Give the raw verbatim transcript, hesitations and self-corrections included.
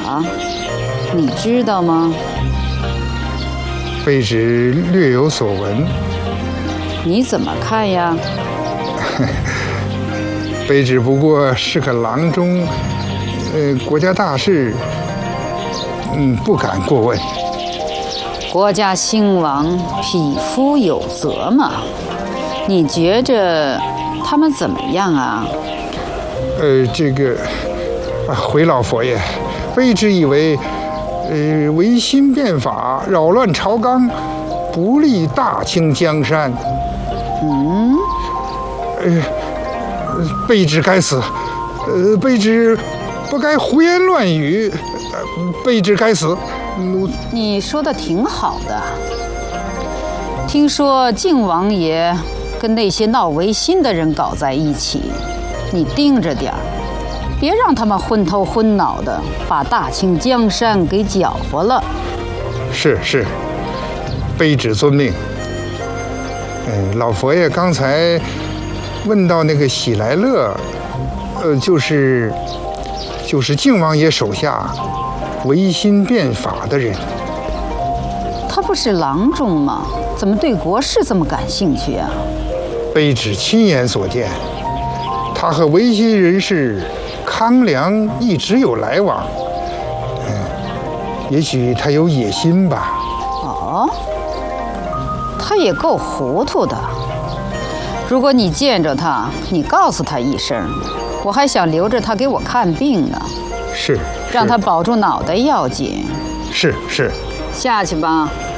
法，你知道吗？ 卑职略有所闻。 你怎么看呀？ 卑职不过是个郎中，呃，国家大事，嗯，不敢过问。 国家兴亡，匹夫有责嘛。你觉着他们怎么样啊？ 呃，这个，啊，回老佛爷，卑职以为，呃，维新变法，扰乱朝纲，不利大清江山。 嗯。 呃。卑职该死，呃，卑职不该胡言乱语，呃，卑职该死。 你说的挺好的。听说靖王爷跟那些闹维新的人搞在一起，你盯着点儿，别让他们昏头昏脑的把大清江山给搅和了。 是是，卑职遵命。嗯，老佛爷刚才问到那个喜来乐，呃，就是就是靖王爷手下维新变法的人。 他不是郎中吗？怎么对国事这么感兴趣啊？ 卑职亲眼所见，他和维新人士康梁一直有来往。嗯，也许他有野心吧。 哦，他也够糊涂的。如果你见着他，你告诉他一声，我还想留着他给我看病呢。 是， 让他保住脑袋要紧。 是是。 下去吧。